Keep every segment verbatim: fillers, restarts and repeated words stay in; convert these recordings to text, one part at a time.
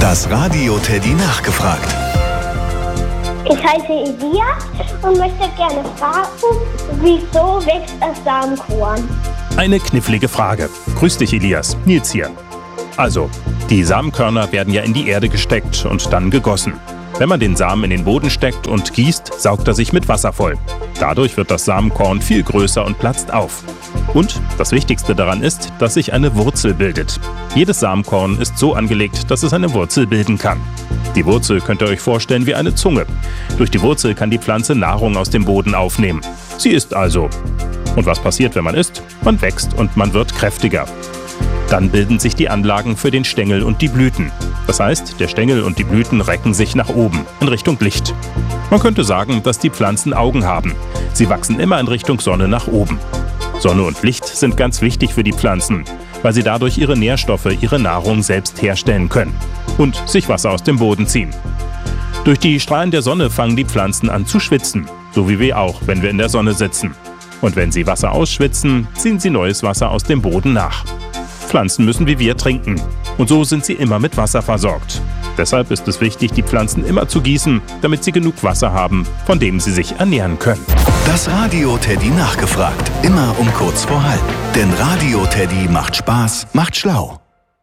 Das Radio Teddy nachgefragt. Ich heiße Elias und möchte gerne fragen, wieso wächst das Samenkorn? Eine knifflige Frage. Grüß dich, Elias. Nils hier. Also, die Samenkörner werden ja in die Erde gesteckt und dann gegossen. Wenn man den Samen in den Boden steckt und gießt, saugt er sich mit Wasser voll. Dadurch wird das Samenkorn viel größer und platzt auf. Und das Wichtigste daran ist, dass sich eine Wurzel bildet. Jedes Samenkorn ist so angelegt, dass es eine Wurzel bilden kann. Die Wurzel könnt ihr euch vorstellen wie eine Zunge. Durch die Wurzel kann die Pflanze Nahrung aus dem Boden aufnehmen. Sie isst also. Und was passiert, wenn man isst? Man wächst und man wird kräftiger. Dann bilden sich die Anlagen für den Stängel und die Blüten. Das heißt, der Stängel und die Blüten recken sich nach oben, in Richtung Licht. Man könnte sagen, dass die Pflanzen Augen haben. Sie wachsen immer in Richtung Sonne nach oben. Sonne und Licht sind ganz wichtig für die Pflanzen, weil sie dadurch ihre Nährstoffe, ihre Nahrung selbst herstellen können und sich Wasser aus dem Boden ziehen. Durch die Strahlen der Sonne fangen die Pflanzen an zu schwitzen, so wie wir auch, wenn wir in der Sonne sitzen. Und wenn sie Wasser ausschwitzen, ziehen sie neues Wasser aus dem Boden nach. Pflanzen müssen wie wir trinken. Und so sind sie immer mit Wasser versorgt. Deshalb ist es wichtig, die Pflanzen immer zu gießen, damit sie genug Wasser haben, von dem sie sich ernähren können. Das Radio Teddy nachgefragt. Immer um kurz vor halb. Denn Radio Teddy macht Spaß, macht schlau.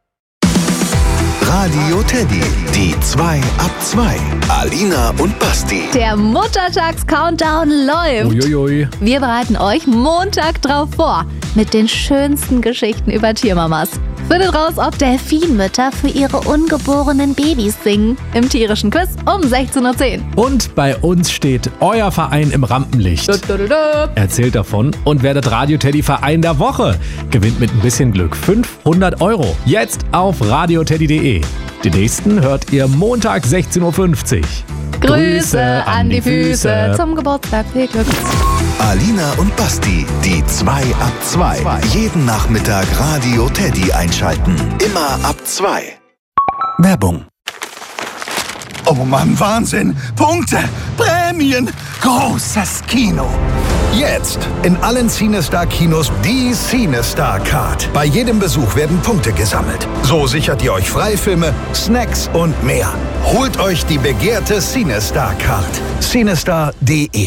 Radio Teddy, die zwei ab zwei. Alina und Basti. Der Muttertags-Countdown läuft. Uiuiui. Wir bereiten euch Montag drauf vor mit den schönsten Geschichten über Tiermamas. Findet raus, ob Delfinmütter für ihre ungeborenen Babys singen. Im tierischen Quiz um sechzehn Uhr zehn. Und bei uns steht euer Verein im Rampenlicht. Du, du, du, du. Erzählt davon und werdet Radio Teddy Verein der Woche. Gewinnt mit ein bisschen Glück fünfhundert Euro. Jetzt auf radioteddy punkt de. Den nächsten hört ihr Montag sechzehn Uhr fünfzig. Grüße an die Füße zum Geburtstag. Viel Glück. Alina und Basti, die zwei ab zwei. Jeden Nachmittag Radio Teddy einschalten. Immer ab zwei. Werbung. Oh Mann, Wahnsinn! Punkte! Prämien! Großes Kino! Jetzt in allen CineStar-Kinos die CineStar-Card. Bei jedem Besuch werden Punkte gesammelt. So sichert ihr euch Freifilme, Snacks und mehr. Holt euch die begehrte CineStar-Card. cinestar punkt de.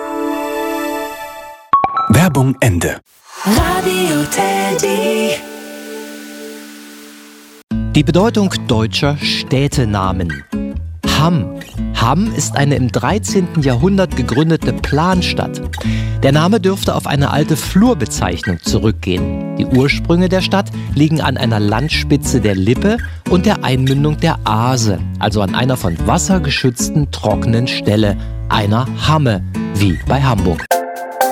Werbung Ende. Radio Teddy. Die Bedeutung deutscher Städtenamen. Hamm. Hamm ist eine im dreizehnten Jahrhundert gegründete Planstadt. Der Name dürfte auf eine alte Flurbezeichnung zurückgehen. Die Ursprünge der Stadt liegen an einer Landspitze der Lippe und der Einmündung der Aase, also an einer von Wasser geschützten trockenen Stelle, einer Hamme, wie bei Hamburg.